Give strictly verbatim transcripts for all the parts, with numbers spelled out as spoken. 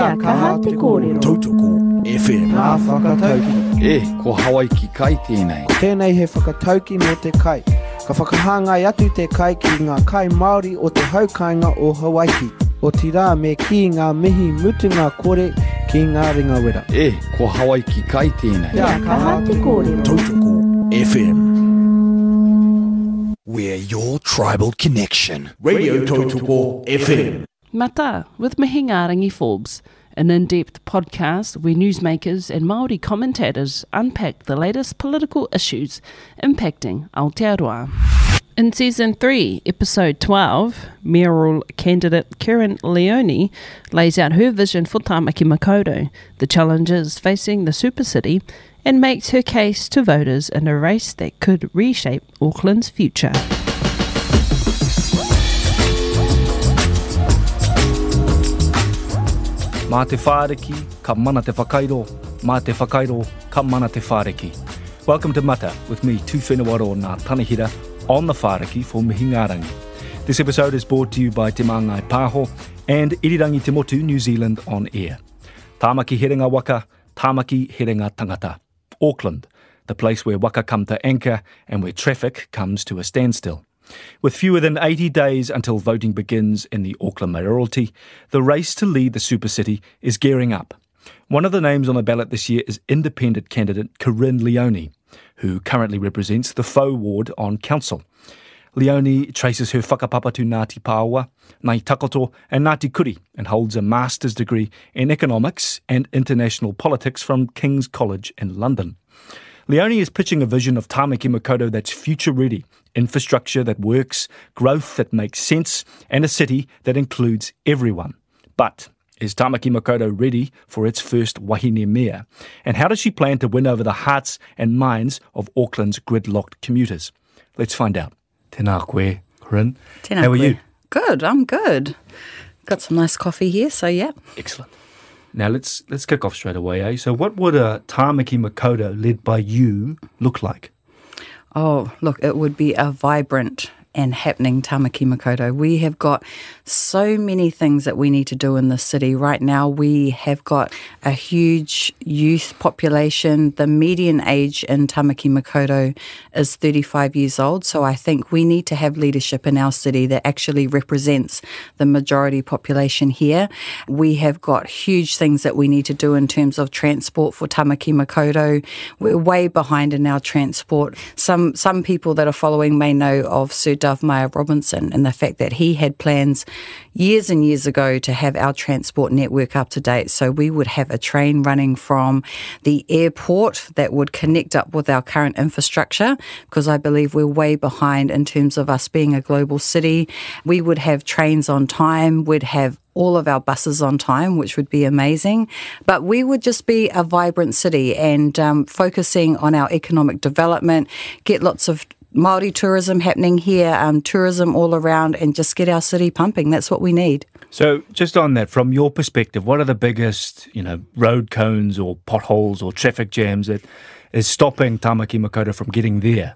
Kia kaha te kōrero. Tautoko F M. Ngā whakatauki. E, ko Hawaii ki kai tēnei. Tēnei he whakatauki mō te kai. Ka whakahāngai atu te kai ki ngā kai Māori o te haukainga o Hawaii. O ti rā me ki ngā mihi mutunga kore ki ngā ringa wera. E, ko Hawaii ki kai tēnei. Kia kaha te kōrero. Tautoko F M. We're your tribal connection. Radio Tautoko F M. Mata, with Mihingarangi Forbes, an in-depth podcast where newsmakers and Māori commentators unpack the latest political issues impacting Aotearoa. In Season three, Episode twelve, mayoral candidate Karen Leone lays out her vision for Tāmaki Makaurau, the challenges facing the super city, and makes her case to voters in a race that could reshape Auckland's future. Mā te whāreki, ka mana te whakairo. Mā te whakairo, ka mana te whāreki. Welcome to Mata, with me, Tū Whenua Ngā Tanahira, on the whāreki for Mihingarangi. This episode is brought to you by Te Māngai Pāho and Irirangi Te Motu, New Zealand on air. Tāmaki Herenga Waka, Tāmaki Herenga Tangata. Auckland, the place where waka come to anchor and where traffic comes to a standstill. With fewer than eighty days until voting begins in the Auckland mayoralty, the race to lead the super city is gearing up. One of the names on the ballot this year is independent candidate Karen Leone, who currently represents the Faux ward on council. Leone traces her whakapapa to Ngāti Pāoa, Ngāi Takoto and Ngāti Kuri and holds a master's degree in economics and international politics from King's College in London. Leone is pitching a vision of Tāmaki Makaurau that's future-ready, infrastructure that works, growth that makes sense, and a city that includes everyone. But is Tāmaki Makaurau ready for its first wahine mea? And how does she plan to win over the hearts and minds of Auckland's gridlocked commuters? Let's find out. Tēnā koe, Corinne. Tēnā How are koe. you? Good, I'm good. Got some nice coffee here, so yeah. Excellent. Now let's let's kick off straight away, eh? So what would a Tāmaki Makaurau led by you look like? Oh, look, it would be a vibrant and happening Tāmaki Makaurau. We have got so many things that we need to do in the city. Right now we have got a huge youth population. The median age in Tāmaki Makaurau is thirty-five years old, so I think we need to have leadership in our city that actually represents the majority population here. We have got huge things that we need to do in terms of transport for Tāmaki Makaurau. We're way behind in our transport. Some some people that are following may know of Sir Dove Meyer Robinson and the fact that he had plans years and years ago to have our transport network up to date. So we would have a train running from the airport that would connect up with our current infrastructure, because I believe we're way behind in terms of us being a global city. We would have trains on time, we'd have all of our buses on time, which would be amazing. But we would just be a vibrant city and um, focusing on our economic development, get lots of Māori tourism happening here, um, tourism all around, and just get our city pumping. That's what we need. So just on that, from your perspective, what are the biggest, you know, road cones or potholes or traffic jams that is stopping Tāmaki Makaurau from getting there?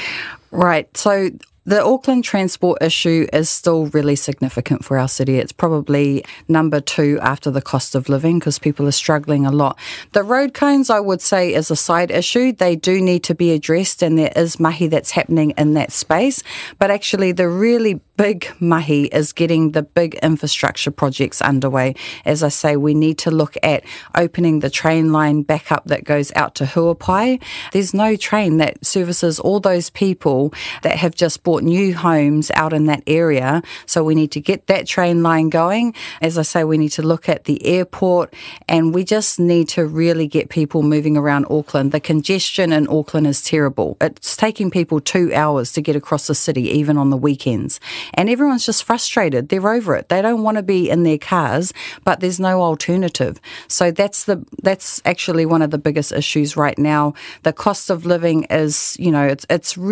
Right. So the Auckland transport issue is still really significant for our city. It's probably number two after the cost of living because people are struggling a lot. The road cones, I would say, is a side issue. They do need to be addressed and there is mahi that's happening in that space. But actually the really big mahi is getting the big infrastructure projects underway. As I say, we need to look at opening the train line back up that goes out to Huapai. There's no train that services all those people that have just bought new homes out in that area. So we need to get that train line going. As I say, we need to look at the airport and we just need to really get people moving around Auckland. The congestion in Auckland is terrible. It's taking people two hours to get across the city, even on the weekends. And everyone's just frustrated. They're over it. They don't want to be in their cars, but there's no alternative. So that's the that's actually one of the biggest issues right now. The cost of living is, you know, it's it's really